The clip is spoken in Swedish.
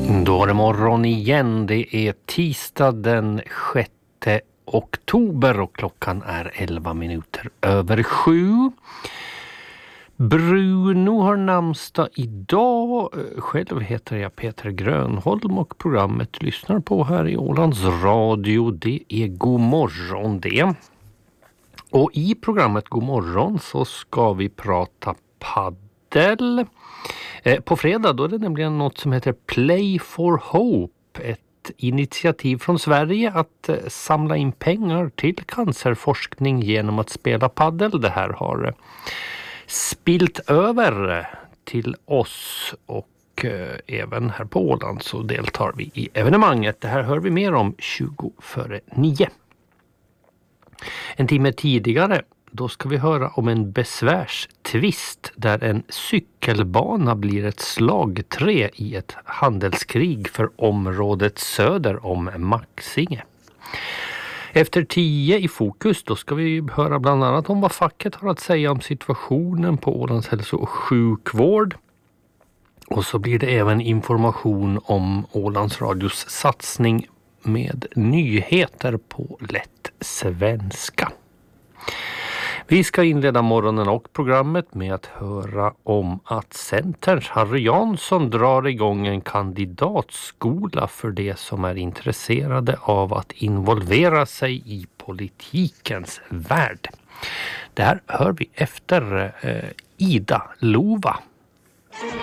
Då är det morgon igen. Det är tisdag den 6 oktober och klockan är 11 minuter över 7. Bruno har namnsdag idag. Själv heter jag Peter Grönholm och programmet lyssnar på här i Ålands Radio. Det är God morgon det. Och i programmet God morgon så ska vi prata paddel. På fredag då är det nämligen något som heter Play for Hope. Ett initiativ från Sverige att samla in pengar till cancerforskning genom att spela paddel. Det här har spilt över till oss och även här på Åland så deltar vi i evenemanget. Det här hör vi mer om 8:50. En timme tidigare då ska vi höra om en besvärstvist där en cykelbana blir ett slagträ i ett handelskrig för området söder om Maxinge. Efter 10 i fokus då ska vi höra bland annat om vad facket har att säga om situationen på Ålands hälso- och sjukvård. Och så blir det även information om Ålands Radios satsning med nyheter på lätt svenska. Vi ska inleda morgonen och programmet med att höra om att Centerns Harry Jansson drar igång en kandidatskola för de som är intresserade av att involvera sig i politikens värld. Det här hör vi efter Ida Lova.